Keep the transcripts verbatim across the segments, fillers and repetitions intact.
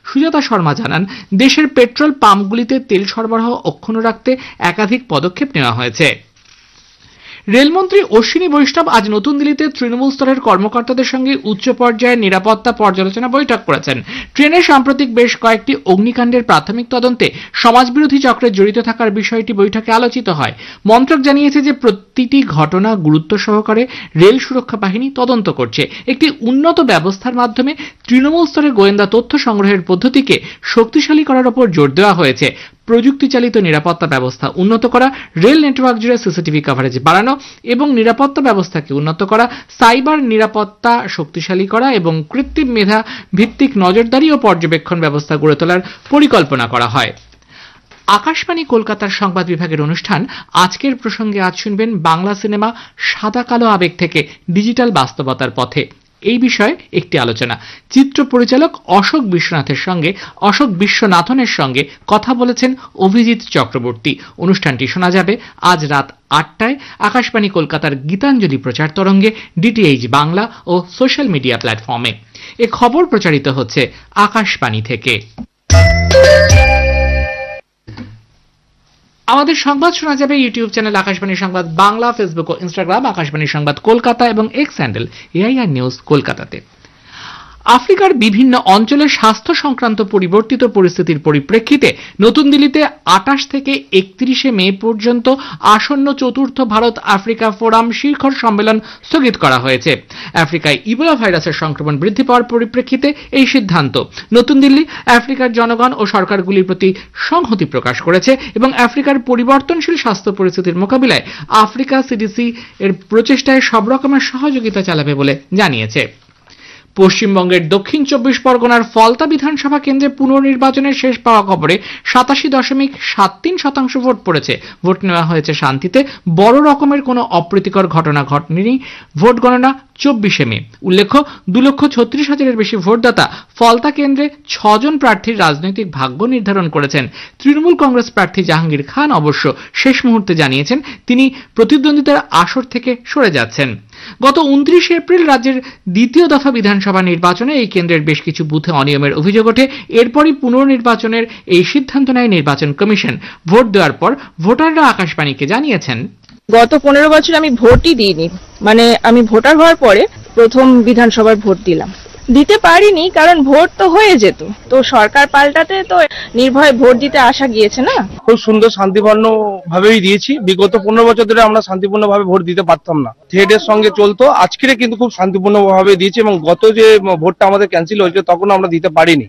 সুজাতা শর্মা জানান, দেশের পেট্রোল পাম্পগুলিতে তেল সরবরাহ অক্ষুণ্ণ রাখতে একাধিক পদক্ষেপ নেওয়া হয়েছে। রেলমন্ত্রী অশ্বিনী বৈষ্ণব আজ নতুন দিল্লিতে তৃণমূল স্তরের কর্মকর্তাদের সঙ্গে উচ্চ পর্যায়ের নিরাপত্তা পর্যালোচনা বৈঠক করেছেন। ট্রেনে সাম্প্রতিক বেশ কয়েকটি অগ্নিকাণ্ডের প্রাথমিক তদন্তে সমাজবিরোধী চক্রে জড়িত থাকার বিষয়টি বৈঠকে আলোচিত হয়। মন্ত্রক জানিয়েছে যে প্রতিটি ঘটনা গুরুত্ব সহকারে রেল সুরক্ষা বাহিনী তদন্ত করছে। একটি উন্নত ব্যবস্থার মাধ্যমে তৃণমূল স্তরে গোয়েন্দা তথ্য সংগ্রহের পদ্ধতিকে শক্তিশালী করার উপর জোর দেওয়া হয়েছে। প্রযুক্তি চালিত নিরাপত্তা ব্যবস্থা উন্নত করা, রেল নেটওয়ার্ক জুড়ে সিসিটিভি কভারেজ বাড়ানো এবং নিরাপত্তা ব্যবস্থাকে উন্নত করা, সাইবার নিরাপত্তা শক্তিশালী করা এবং কৃত্রিম মেধা ভিত্তিক নজরদারি ও পর্যবেক্ষণ ব্যবস্থা গড়ে তোলার পরিকল্পনা করা হয়। আকাশবাণী কলকাতার সংবাদ বিভাগের অনুষ্ঠান আজকের প্রসঙ্গে আজ শুনবেন বাংলা সিনেমা সাদা কালো আবেগ থেকে ডিজিটাল বাস্তবতার পথে এই বিষয়ে একটি আলোচনা। চিত্র পরিচালক অশোক বিশ্বনাথের সঙ্গে অশোক বিশ্বনাথনের সঙ্গে কথা বলেছেন অভিজিৎ চক্রবর্তী। অনুষ্ঠানটি শোনা যাবে আজ রাত আটটায় আকাশবাণী কলকাতার গীতাঞ্জলি প্রচার তরঙ্গে, ডিটিএইচ বাংলা ও সোশ্যাল মিডিয়া প্ল্যাটফর্মে। এ খবর প্রচারিত হচ্ছে আকাশবাণী থেকে। আমাদের সংবাদ শোনা যাবে ইউটিউব চ্যানেল আকাশবাণী সংবাদ বাংলা, ফেসবুক ও ইনস্টাগ্রাম আকাশবাণী সংবাদ কলকাতা এবং এক্স হ্যান্ডেল এআইআর নিউজ কলকাতাতে। আফ্রিকার বিভিন্ন অঞ্চলে স্বাস্থ্য সংক্রান্ত পরিবর্তিত পরিস্থিতির পরিপ্রেক্ষিতে নতুন দিল্লিতে আটাশ থেকে একত্রিশে মে পর্যন্ত আসন্ন চতুর্থ ভারত আফ্রিকা ফোরাম শিখর সম্মেলন স্থগিত করা হয়েছে। আফ্রিকায় ইবোলা ভাইরাসের সংক্রমণ বৃদ্ধি পাওয়ার পরিপ্রেক্ষিতে এই সিদ্ধান্ত। নতুন দিল্লি আফ্রিকার জনগণ ও সরকারগুলির প্রতি সংহতি প্রকাশ করেছে এবং আফ্রিকার পরিবর্তনশীল স্বাস্থ্য পরিস্থিতির মোকাবিলায় আফ্রিকা সিডিসি এর প্রচেষ্টায় সব রকমের সহযোগিতা চালাবে বলে জানিয়েছে। পশ্চিমবঙ্গের দক্ষিণ চব্বিশ পরগনার ফলতা বিধানসভা কেন্দ্রে পুনর্নির্বাচনের শেষ পাওয়া খবরে সাতাশি দশমিক সাত তিন শতাংশ ভোট পড়েছে। ভোট নেওয়া হয়েছে শান্তিতে, বড় রকমের কোনো অপ্রীতিকর ঘটনা ঘটেনি। ভোট গণনা চব্বিশে মে। উল্লেখ্য, দু লক্ষ ছত্রিশ হাজারের বেশি ভোটদাতা ফলতা কেন্দ্রে ছজন প্রার্থীর রাজনৈতিক ভাগ্য নির্ধারণ করেছেন। তৃণমূল কংগ্রেস প্রার্থী জাহাঙ্গীর খান অবশ্য শেষ মুহূর্তে জানিয়েছেন তিনি প্রতিদ্বন্দ্বিতার আসর থেকে সরে যাচ্ছেন। গত উনত্রিশে এপ্রিল রাজ্যের দ্বিতীয় দফা বিধানসভা নির্বাচনে এই কেন্দ্রের বেশ কিছু বুথে অনিয়মের অভিযোগ ওঠে। এরপরই পুনর্নির্বাচনের এই সিদ্ধান্ত নেয় নির্বাচন কমিশন। ভোট দেওয়ার পর ভোটাররা আকাশবাণীকে জানিয়েছেন, গত পনেরো বছর আমি ভোটই দিইনি, মানে আমি ভোটার হওয়ার পরে প্রথম বিধানসভার ভোট দিলাম। দিতে পারিনি কারণ ভোট তো হয়ে যেত, তো সরকার পাল্টাতে তো নির্ভয়ে ভোট দিতে আসা গিয়েছে না। খুব সুন্দর শান্তিপূর্ণ ভাবেই দিয়েছি। বিগত পনেরো বছর ধরে আমরা শান্তিপূর্ণ ভাবে ভোট দিতে পারতাম না, থ্রেডের সঙ্গে চলতো। আজকের কিন্তু খুব শান্তিপূর্ণ ভাবে দিয়েছি এবং গত যে ভোটটা আমাদের ক্যান্সেল হয়েছে তখন আমরা দিতে পারিনি।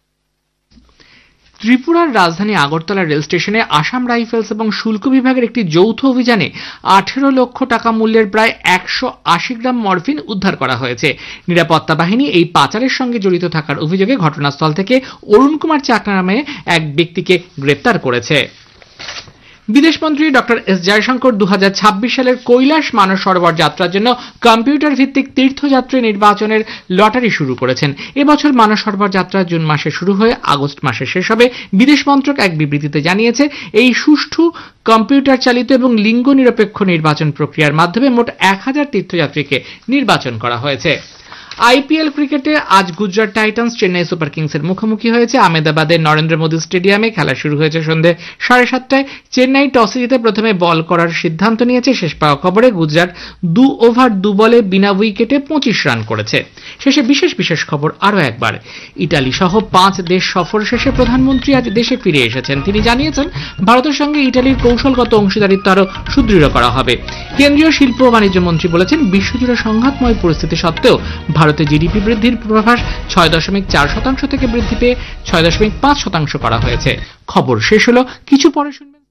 ত্রিপুরার রাজধানী আগরতলা রেল স্টেশনে আসাম রাইফেলস এবং শুল্ক বিভাগের একটি যৌথ অভিযানে আঠেরো লক্ষ টাকা মূল্যের প্রায় একশো আশি গ্রাম মরফিন উদ্ধার করা হয়েছে। নিরাপত্তা বাহিনী এই পাচারের সঙ্গে জড়িত থাকার অভিযোগে ঘটনাস্থল থেকে অরুণ কুমার চাকমা নামে এক ব্যক্তিকে গ্রেপ্তার করেছে। বিদেশমন্ত্রী ডক্টর এস জয়শঙ্কর দু হাজার ছাব্বিশ সালের কৈলাস মানস সরোবর যাত্রার জন্য কম্পিউটার ভিত্তিক তীর্থযাত্রী নির্বাচনের লটারি শুরু করেছেন। এবছর মানস সরোবর যাত্রা জুন মাসে শুরু হয়ে আগস্ট মাসে শেষ হবে। বিদেশ মন্ত্রক এক বিবৃতিতে জানিয়েছে, এই সুষ্ঠু কম্পিউটার চালিত এবং লিঙ্গ নিরপেক্ষ নির্বাচন প্রক্রিয়ার মাধ্যমে মোট এক হাজার তীর্থযাত্রীকে নির্বাচন করা হয়েছে। আইপিএল ক্রিকেটে আজ গুজরাট টাইটান্স চেন্নাই সুপার কিংসের মুখোমুখি হয়েছে। আহমেদাবাদের নরেন্দ্র মোদী স্টেডিয়ামে খেলা শুরু হয়েছে সন্ধ্যে সাড়ে সাতটায়। চেন্নাই টসে জিতে প্রথমে বল করার সিদ্ধান্ত নিয়েছে। শেষ পাওয়া খবরে গুজরাট দু ওভার দু বলে বিনা উইকেটে পঁচিশ রান করেছে। শেষে বিশেষ বিশেষ খবর আরও একবার। ইটালি সহ পাঁচ দেশ সফর শেষে প্রধানমন্ত্রী আজ দেশে ফিরে এসেছেন। তিনি জানিয়েছেন, ভারতের সঙ্গে ইটালির কৌশলগত অংশীদারিত্ব আরও সুদৃঢ় করা হবে। কেন্দ্রীয় শিল্প ও বাণিজ্য মন্ত্রী বলেছেন, বিশ্বজুড়ে সংঘাতময় পরিস্থিতি সত্ত্বেও ভারতে জিডিপি বৃদ্ধির পূর্বাভাস ছয় দশমিক চার শতাংশ থেকে বৃদ্ধি পেয়ে ছয় দশমিক পাঁচ শতাংশ করা হয়েছে। খবর শেষ হলো, কিছু পরে শুনবেন।